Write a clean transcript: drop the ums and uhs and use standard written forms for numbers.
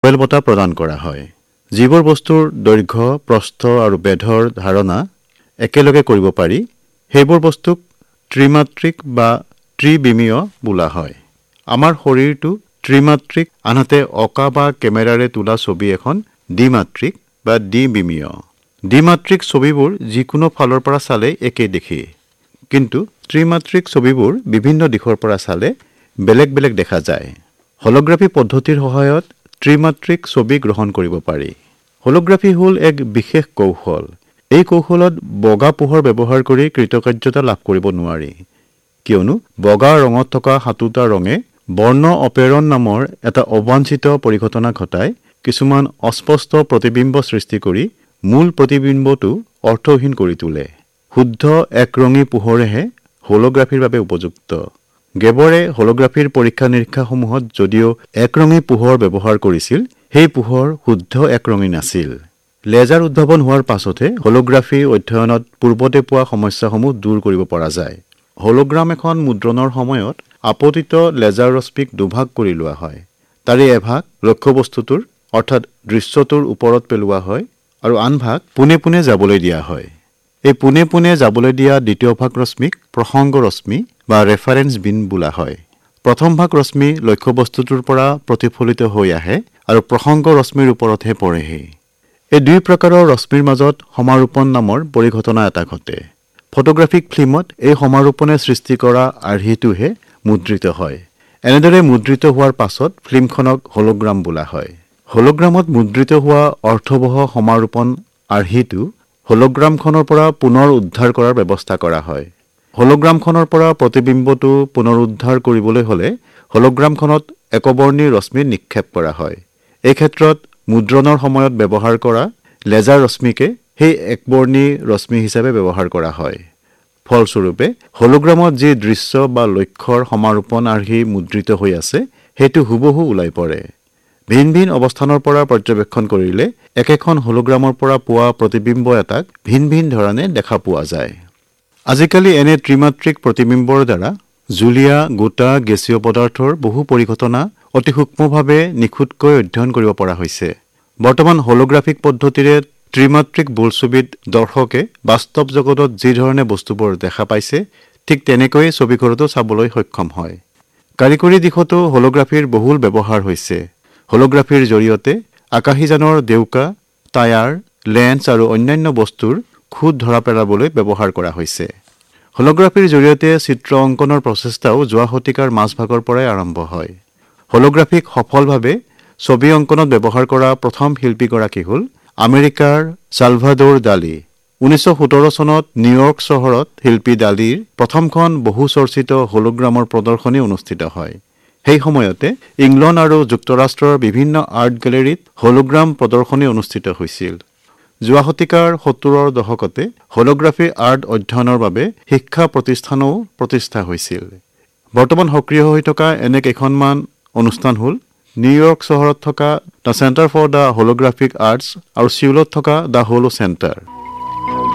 Nobel বঁটা প্ৰদান কৰা হয়। যিবোৰ বস্তুৰ দৈৰ্ঘ্য, প্ৰস্থ আৰু বেধৰ ধাৰণা একেলগে কৰিব পাৰি, সেইবোৰ বস্তুক ত্ৰিমাত্ৰিক বা ত্ৰিবিমীয় বোলা হয়। আমাৰ শৰীৰটো ত্ৰিমাত্ৰিক, আনহাতে অঁকা বা কেমেৰাৰে তোলা ছবি এখন দ্বিমাত্ৰিক বা দ্বিবিমীয়। দ্বিমাত্ৰিক ছবিবোৰ যিকোনো ফালৰ পৰা চালে একেই দেখি, কিন্তু ত্ৰিমাত্ৰিক ছবিবোৰ বিভিন্ন দিশৰ পৰা চালে বেলেগ বেলেগ দেখা যায়। হলোগ্ৰাফী পদ্ধতিৰ সহায়ত ত্ৰিমাত্ৰিক ছবি গ্ৰহণ কৰিব পাৰি। হলোগ্ৰাফী হ'ল এক বিশেষ কৌশল। এই কৌশলত বগা পোহৰ ব্যৱহাৰ কৰি কৃতকাৰ্যতা লাভ কৰিব নোৱাৰি, কিয়নো বগা ৰঙত থকা সাতোটা ৰঙে বৰ্ণ অপেৰণ নামৰ এটা অবাঞ্ছিত পৰিঘটনা ঘটাই কিছুমান অস্পষ্ট প্ৰতিবিম্ব সৃষ্টি কৰি মূল প্ৰতিবিম্বটো অৰ্থহীন কৰি তোলে। শুদ্ধ একৰঙী পোহৰেহে হলোগ্ৰাফীৰ বাবে উপযুক্ত। গেবৰে হলোগ্ৰাফীৰ পৰীক্ষা নিৰীক্ষাসমূহত যদিও একৰঙী পোহৰ ব্যৱহাৰ কৰিছিল, সেই পোহৰ শুদ্ধ একৰঙী নাছিল। লেজাৰ উদ্ভাৱন হোৱাৰ পাছতহে হলোগ্ৰাফী অধ্যয়নত পূৰ্বতে পোৱা সমস্যাসমূহ দূৰ কৰিব পৰা যায়। হলোগ্ৰাম এখন মুদ্ৰণৰ সময়ত আপতিত লেজাৰ ৰশ্মিক দুভাগ কৰি লোৱা হয়। তাৰে এভাগ লক্ষ্যবস্তুটোৰ অৰ্থাৎ দৃশ্যটোৰ ওপৰত পেলোৱা হয় আৰু আন ভাগ পোনে পোনে যাবলৈ দিয়া হয়। এই পোনে পোনে যাবলৈ দিয়া দ্বিতীয় ভাগ ৰশ্মিক প্ৰসংগ ৰশ্মি বা ৰেফাৰেন্স বিন বোলা হয়। প্ৰথম ভাগ ৰশ্মি লক্ষ্যবস্তুটোৰ পৰা প্ৰতিফলিত হৈ আহে আৰু প্ৰসংগ ৰশ্মিৰ ওপৰতহে পৰেহি। এই দুই প্ৰকাৰৰ ৰশ্মিৰ মাজত সমাৰোপণ নামৰ পৰিঘটনা এটা ঘটে। ফটোগ্ৰাফিক ফিল্মত এই সমাৰোপণে সৃষ্টি কৰা আৰ্হিটোহে মুদ্ৰিত হয়। এনেদৰে মুদ্ৰিত হোৱাৰ পাছত ফিল্মখনক হলোগ্ৰাম বোলা হয়। হলোগ্ৰামত মুদ্ৰিত হোৱা অৰ্থবহ সমাৰোপণ আৰ্হিটো হলোগ্ৰামখনৰ পৰা পুনৰ উদ্ধাৰ কৰাৰ ব্যৱস্থা কৰা হয়। হলোগ্ৰামখনৰ পৰা প্ৰতিবিম্বটো পুনৰুদ্ধাৰ কৰিবলৈ হ'লে হলোগ্ৰামখনত একবৰ্ণী ৰশ্মি নিক্ষেপ কৰা হয়। এই ক্ষেত্ৰত মুদ্ৰণৰ সময়ত ব্যৱহাৰ কৰা লেজাৰ ৰশ্মিকে সেই একবৰ্ণী ৰশ্মি হিচাপে ব্যৱহাৰ কৰা হয়। ফলস্বৰূপে হলোগ্ৰামত যি দৃশ্য বা লক্ষ্যৰ সমাৰোপণ আৰ্হি মুদ্ৰিত হৈ আছে, সেইটো হুবহু ওলাই পৰে। ভিন ভিন অৱস্থানৰ পৰা পৰ্যবেক্ষণ কৰিলে একেখন হলোগ্ৰামৰ পৰা পোৱা প্ৰতিবিম্ব এটাক ভিন ভিন ধৰণে দেখা পোৱা যায়। আজিকালি এনে ত্ৰিমাত্ৰিক প্ৰতিবিম্বৰ দ্বাৰা জুলীয়া, গোটা, গেছীয় পদাৰ্থৰ বহু পৰিঘটনা অতি সূক্ষ্মভাৱে নিখুঁতকৈ অধ্যয়ন কৰিব পৰা হৈছে। বৰ্তমান হলোগ্ৰাফিক পদ্ধতিৰে ত্ৰিমাত্ৰিক বোলছবিত দৰ্শকে বাস্তৱ জগতত যি ধৰণে বস্তুবোৰ দেখা পাইছে, ঠিক তেনেকৈয়ে ছবিঘৰতো চাবলৈ সক্ষম হয়। কাৰিকৰী দিশতো হলোগ্ৰাফীৰ বহুল ব্যৱহাৰ হৈছে। হলোগ্ৰাফীৰ জৰিয়তে আকাশীযানৰ ডেউকা, টায়াৰ, লেন্স আৰু অন্যান্য বস্তুৰ খুঁত ধৰা পেলাবলৈ ব্যৱহাৰ কৰা হৈছে। হলোগ্ৰাফীৰ জৰিয়তে চিত্ৰ অংকনৰ প্ৰচেষ্টাও যোৱা শতিকাৰ মাজভাগৰ পৰাই আৰম্ভ হয়। হলোগ্ৰাফীক সফলভাৱে ছবি অংকনত ব্যৱহাৰ কৰা প্ৰথম শিল্পীগৰাকী হ'ল আমেৰিকাৰ সালভাদৰ দালি। 1917 চনত নিউয়ৰ্ক চহৰত শিল্পী দালিৰ প্ৰথমখন বহু চৰ্চিত হলোগ্ৰামৰ প্ৰদৰ্শনী অনুষ্ঠিত হয়। সেই সময়তে ইংলণ্ড আৰু যুক্তৰাষ্ট্ৰৰ বিভিন্ন আৰ্ট গেলেৰীত হলোগ্ৰাম প্ৰদৰ্শনী অনুষ্ঠিত হৈছিল। যোৱা শতিকাৰ 70ৰ দশকতে হলোগ্ৰাফী আৰ্ট অধ্যয়নৰ বাবে শিক্ষা প্ৰতিষ্ঠানও প্ৰতিষ্ঠা হৈছিল। বৰ্তমান সক্ৰিয় হৈ থকা এনে কেইখনমান অনুষ্ঠান হ'ল নিউয়ৰ্ক চহৰত থকা the centre for the হলোগ্ৰাফিক arts আৰু ছিউলত থকা দ্য হলো চেণ্টাৰ।